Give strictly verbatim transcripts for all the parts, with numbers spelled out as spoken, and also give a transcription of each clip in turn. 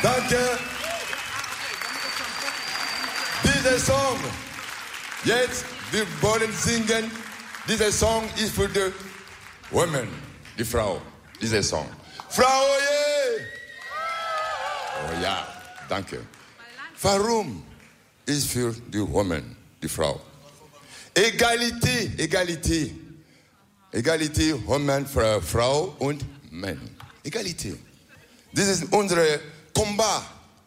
Danke. Dieser Song, jetzt, wir wollen singen. Dieser Song ist für die Women, die Frau. Dieser Song. Frau, yeah. Oh ja, danke. Warum ist für die Women, die Frau? Egalität, Egalität. Egalität, Women, Frau und Mann. Egalität. Das ist unser Combat.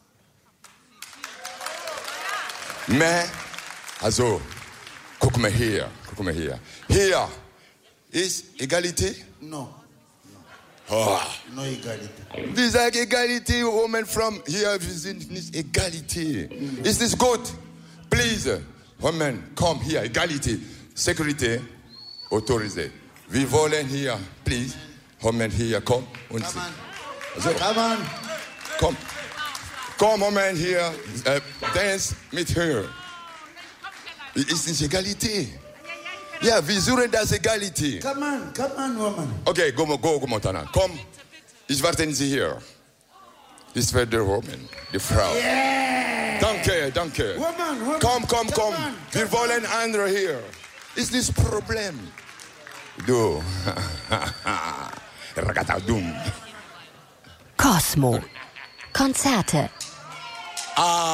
Mais, also, guck mal hier, guck mal hier. Hier ist Egalität? No. Oh. No Egalität. Wir sagen Egalität, Women from hier, wir sind nicht Egalität. Mm. Ist das gut? Please, Women, komm hier, Egalität. Security, autorisé. Wir wollen hier, please, Women hier, komm. Und Come on. Also, Come on. komm. Komm, Women hier, äh, dance mit her. Ist nicht Egalität. Ja, wir suchen das Egalität. Come on, come on, woman. Okay, go, go, go, Montana. Komm, ich warte Sie hier. Das wird die Woman, die Frau. Yeah. Danke, danke. Woman, woman. Komm, komm, komm. Come on, Wir come wollen andere hier. Ist das Problem? Du. Ragazadum. Cosmo. Konzerte. Ah.